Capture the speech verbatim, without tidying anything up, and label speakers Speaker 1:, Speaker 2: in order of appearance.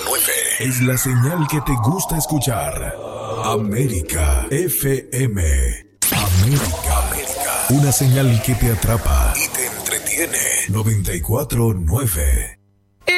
Speaker 1: nueve es la señal que te gusta escuchar. América F M. América, América. Una señal que te atrapa y te entretiene. noventa y cuatro nueve.